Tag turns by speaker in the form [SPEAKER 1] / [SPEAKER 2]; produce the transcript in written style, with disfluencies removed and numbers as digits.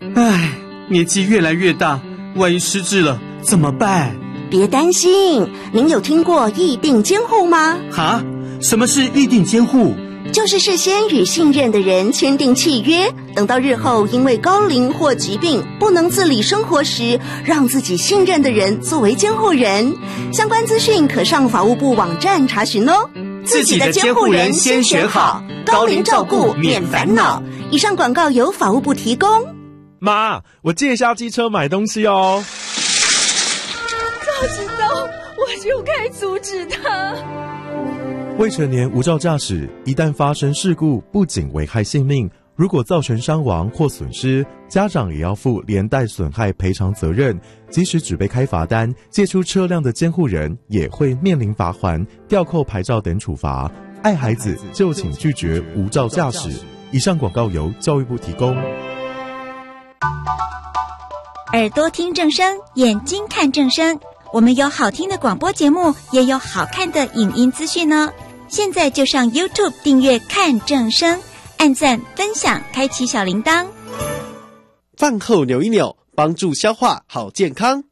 [SPEAKER 1] 唉，年纪越来越大，万一失智了怎么办？
[SPEAKER 2] 别担心，您有听过议定监护吗？
[SPEAKER 1] 哈？什么是议定监护？
[SPEAKER 2] 就是事先与信任的人签订契约，等到日后因为高龄或疾病不能自理生活时，让自己信任的人作为监护人。相关资讯可上法务部网站查询哦。
[SPEAKER 1] 自己的监护人先选好，高龄照顾免烦恼。
[SPEAKER 2] 以上广告由法务部提供。
[SPEAKER 3] 妈，我借一下机车买东西哦。
[SPEAKER 4] 早知道我就该阻止他。
[SPEAKER 3] 未成年无照驾驶，一旦发生事故，不仅危害性命，如果造成伤亡或损失，家长也要负连带损害赔偿责任。即使只被开罚单，借出车辆的监护人也会面临罚锾、吊扣牌照等处罚。爱孩子就请拒绝无照驾驶。以上广告由教育部提供。
[SPEAKER 5] 耳朵听正声，眼睛看正声。我们有好听的广播节目，也有好看的影音资讯呢。现在就上 YouTube 订阅看正声，按赞分享，开启小铃铛。
[SPEAKER 6] 饭后扭一扭，帮助消化好健康。